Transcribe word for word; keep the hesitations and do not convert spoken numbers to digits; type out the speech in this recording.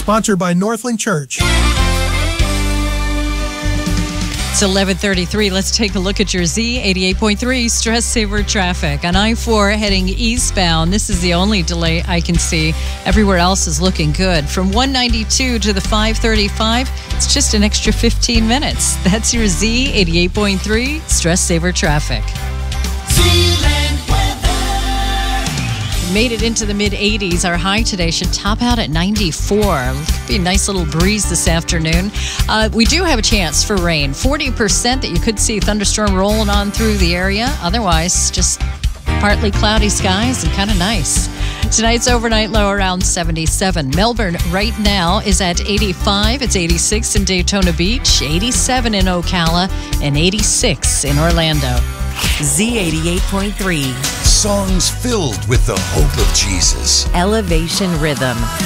Sponsored by Northland Church. It's eleven thirty-three. Let's take a look at your Z eighty-eight point three Stress Saver traffic. On I four heading eastbound, this is the only delay I can see. Everywhere else is looking good. From one ninety-two to the five thirty-five, it's just an extra fifteen minutes. That's your Z eighty-eight point three Stress Saver traffic. Made it into the mid eighties. Our high today should top out at ninety-four. Could be a nice little breeze this afternoon. Uh, we do have a chance for rain. forty percent that you could see thunderstorm rolling on through the area. Otherwise, just partly cloudy skies and kind of nice. Tonight's overnight low around seventy-seven. Melbourne right now is at eighty-five. It's eighty-six in Daytona Beach, eighty-seven in Ocala, and eighty-six in Orlando. Z eighty-eight point three. Songs filled with the hope of Jesus. Elevation Rhythm.